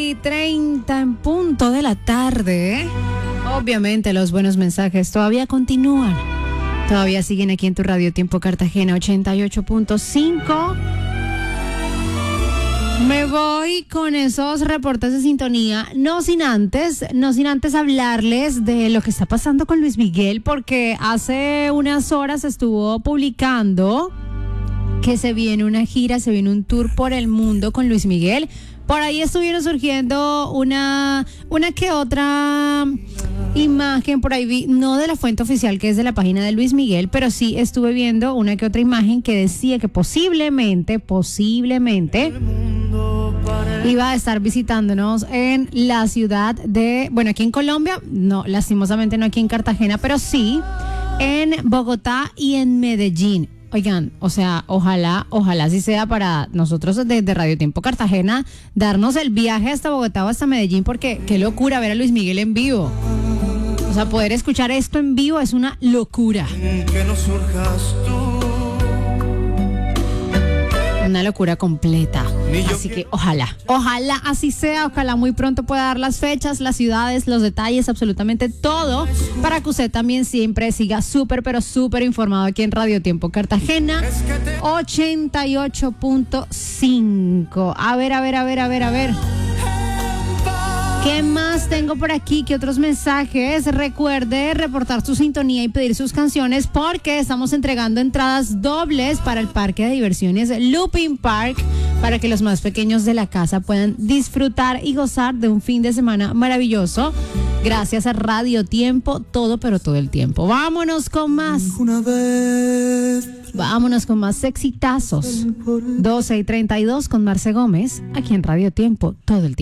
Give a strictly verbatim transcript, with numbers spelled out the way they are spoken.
y treinta en punto de la tarde. Obviamente los buenos mensajes todavía continúan. Todavía siguen aquí en tu Radio Tiempo Cartagena ochenta y ocho punto cinco. Me voy con esos reportes de sintonía, no sin antes, no sin antes hablarles de lo que está pasando con Luis Miguel, porque hace unas horas estuvo publicando que se viene una gira, se viene un tour por el mundo con Luis Miguel. Por ahí estuvieron surgiendo una, una que otra imagen, por ahí vi, no de la fuente oficial que es de la página de Luis Miguel, pero sí estuve viendo una que otra imagen que decía que posiblemente, posiblemente iba a estar visitándonos en la ciudad de, bueno, aquí en Colombia, no, lastimosamente no aquí en Cartagena, pero sí en Bogotá y en Medellín. Oigan, o sea, ojalá, ojalá sí sea para nosotros desde Radio Tiempo Cartagena darnos el viaje hasta Bogotá o hasta Medellín, porque qué locura ver a Luis Miguel en vivo. O sea, poder escuchar esto en vivo es una locura. Que no surjas tú. Una locura completa. Así que ojalá, ojalá así sea, ojalá muy pronto pueda dar las fechas, las ciudades, los detalles, absolutamente todo, para que usted también siempre siga súper, pero súper informado aquí en Radio Tiempo Cartagena ochenta y ocho punto cinco. A ver, a ver, a ver, a ver, a ver. ¿Qué más tengo por aquí? ¿Qué otros mensajes? Recuerde reportar su sintonía y pedir sus canciones, porque estamos entregando entradas dobles para el parque de diversiones Looping Park, para que los más pequeños de la casa puedan disfrutar y gozar de un fin de semana maravilloso. Gracias a Radio Tiempo, todo, pero todo el tiempo. Vámonos con más. Una vez. Vámonos con más exitazos. doce y treinta y dos con Marce Gómez, aquí en Radio Tiempo, todo el tiempo.